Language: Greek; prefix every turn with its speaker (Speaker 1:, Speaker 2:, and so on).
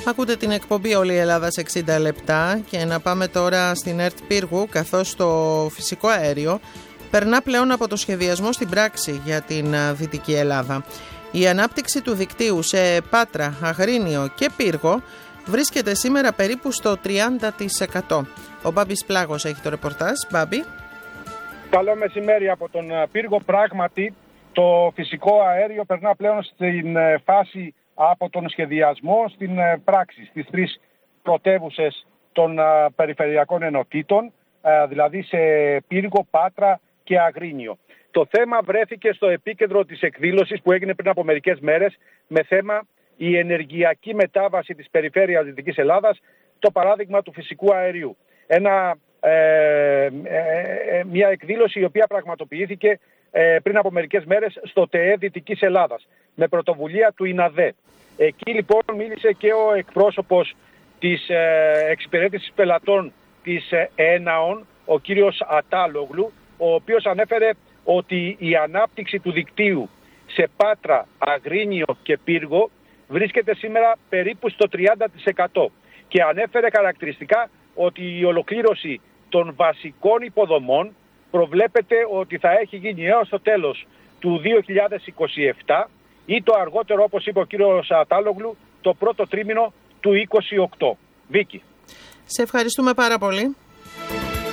Speaker 1: Ακούτε την εκπομπή Όλη η Ελλάδα σε 60 λεπτά και να πάμε τώρα στην ΕΡΤ Πύργου, καθώς το φυσικό αέριο περνά πλέον από το σχεδιασμό στην πράξη για την Δυτική Ελλάδα. Η ανάπτυξη του δικτύου σε Πάτρα, Αγρίνιο και Πύργο βρίσκεται σήμερα περίπου στο 30%. Ο Μπάμπης Πλάγος έχει το ρεπορτάζ. Μπάμπη.
Speaker 2: Καλό μεσημέρι από τον Πύργο. Πράγματι, το φυσικό αέριο περνά πλέον στην φάση από τον σχεδιασμό στην πράξη, στις τρεις πρωτεύουσες των περιφερειακών ενωτήτων, δηλαδή σε Πύργο, Πάτρα και Αγρίνιο. Το θέμα βρέθηκε στο επίκεντρο της εκδήλωσης που έγινε πριν από μερικές μέρες με θέμα η ενεργειακή μετάβαση της περιφέρειας Δυτικής Ελλάδας, το παράδειγμα του φυσικού αερίου. Μια εκδήλωση η οποία πραγματοποιήθηκε πριν από μερικές μέρες στο ΤΕΕ Δυτικής Ελλάδας με πρωτοβουλία του ΙΝΑΔΕ. Εκεί λοιπόν μίλησε και ο εκπρόσωπος της εξυπηρέτησης πελατών της ΕΝΑΟΝ, ο κύριος Ατάλογλου, ο οποίος ανέφερε ότι η ανάπτυξη του δικτύου σε Πάτρα, Αγρίνιο και Πύργο βρίσκεται σήμερα περίπου στο 30% και ανέφερε χαρακτηριστικά ότι η ολοκλήρωση των βασικών υποδομών προβλέπεται ότι θα έχει γίνει έως το τέλος του 2027 ή το αργότερο, όπως είπε ο κύριος Ατάλογλου, το πρώτο τρίμηνο του 2028. Βίκη.
Speaker 1: Σε ευχαριστούμε πάρα πολύ.